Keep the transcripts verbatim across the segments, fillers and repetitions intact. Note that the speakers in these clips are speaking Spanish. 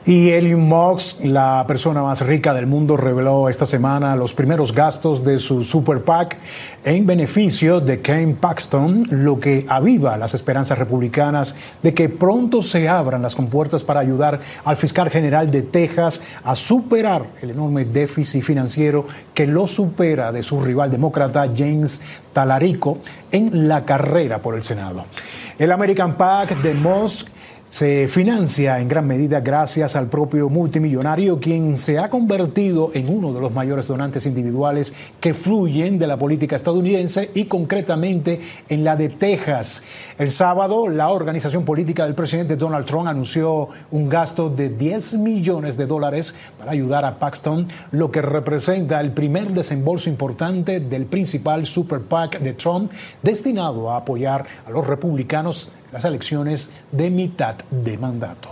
Y Elon Musk, la persona más rica del mundo, reveló esta semana los primeros gastos de su Super PAC en beneficio de Ken Paxton, lo que aviva las esperanzas republicanas de que pronto se abran las compuertas para ayudar al fiscal general de Texas a superar el enorme déficit financiero que lo supera de su rival demócrata James Talarico en la carrera por el Senado. El American PAC de Musk se financia en gran medida gracias al propio multimillonario, quien se ha convertido en uno de los mayores donantes individuales que fluyen de la política estadounidense y concretamente en la de Texas. El sábado, la organización política del presidente Donald Trump anunció un gasto de diez millones de dólares para ayudar a Paxton, lo que representa el primer desembolso importante del principal Super PAC de Trump, destinado a apoyar a los republicanos en las elecciones de mitad de mandato.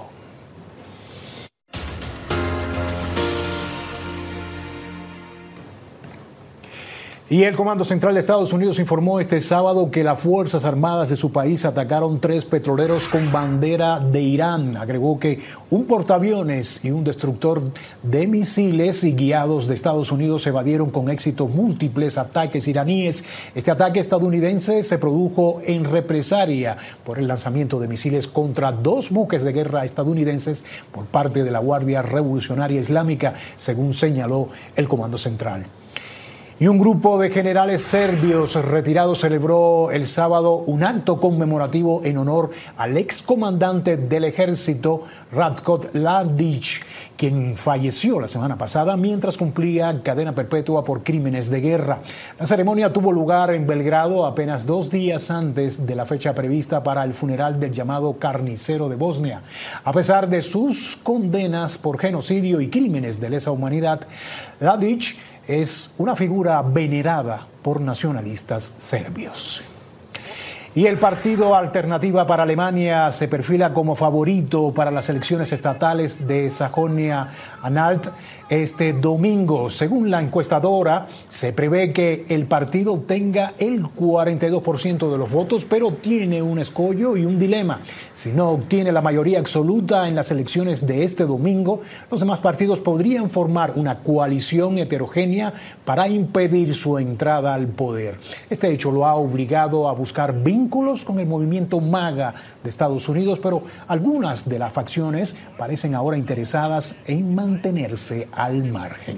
Y el Comando Central de Estados Unidos informó este sábado que las Fuerzas Armadas de su país atacaron tres petroleros con bandera de Irán. Agregó que un portaaviones y un destructor de misiles y guiados de Estados Unidos evadieron con éxito múltiples ataques iraníes. Este ataque estadounidense se produjo en represalia por el lanzamiento de misiles contra dos buques de guerra estadounidenses por parte de la Guardia Revolucionaria Islámica, según señaló el Comando Central. Y un grupo de generales serbios retirados celebró el sábado un acto conmemorativo en honor al excomandante del ejército Ratko Mladic, quien falleció la semana pasada mientras cumplía cadena perpetua por crímenes de guerra. La ceremonia tuvo lugar en Belgrado apenas dos días antes de la fecha prevista para el funeral del llamado carnicero de Bosnia. A pesar de sus condenas por genocidio y crímenes de lesa humanidad, Mladic es una figura venerada por nacionalistas serbios. Y el partido Alternativa para Alemania se perfila como favorito para las elecciones estatales de Sajonia-Anhalt este domingo. Según la encuestadora, se prevé que el partido obtenga el cuarenta y dos por ciento de los votos, pero tiene un escollo y un dilema. Si no obtiene la mayoría absoluta en las elecciones de este domingo, los demás partidos podrían formar una coalición heterogénea para impedir su entrada al poder. Este hecho lo ha obligado a buscar vínculos con el movimiento MAGA de Estados Unidos, pero algunas de las facciones parecen ahora interesadas en mantenerse al margen.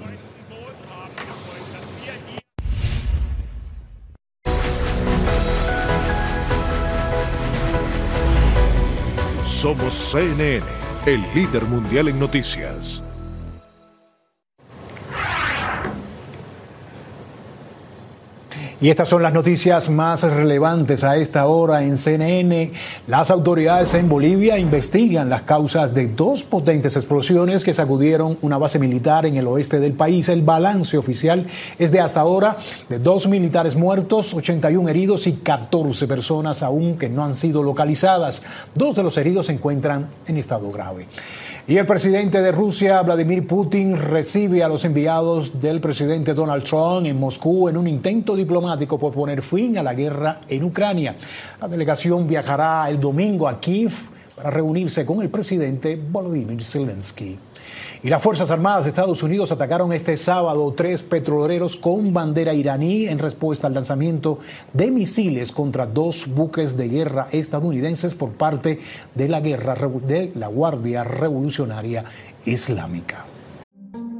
Somos C N N, el líder mundial en noticias. Y estas son las noticias más relevantes a esta hora en C N N. Las autoridades en Bolivia investigan las causas de dos potentes explosiones que sacudieron una base militar en el oeste del país. El balance oficial es de hasta ahora de dos militares muertos, ochenta y uno heridos y catorce personas aún que no han sido localizadas. Dos de los heridos se encuentran en estado grave. Y el presidente de Rusia, Vladimir Putin, recibe a los enviados del presidente Donald Trump en Moscú en un intento diplomático por poner fin a la guerra en Ucrania. La delegación viajará el domingo a Kiev para reunirse con el presidente Volodymyr Zelensky. Y las Fuerzas Armadas de Estados Unidos atacaron este sábado tres petroleros con bandera iraní en respuesta al lanzamiento de misiles contra dos buques de guerra estadounidenses por parte de la, guerra, de la Guardia Revolucionaria Islámica.